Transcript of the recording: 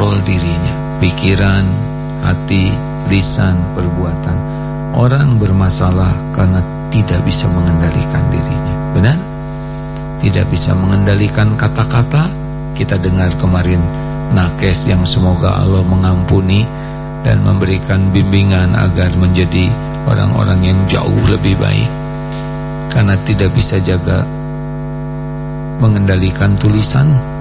mengontrol dirinya, pikiran, hati, lisan, perbuatan. Orang bermasalah karena tidak bisa mengendalikan dirinya. Benar? Tidak bisa mengendalikan kata-kata. Kita dengar kemarin nakes yang semoga Allah mengampuni dan memberikan bimbingan agar menjadi orang-orang yang jauh lebih baik. Karena tidak bisa jaga mengendalikan tulisan,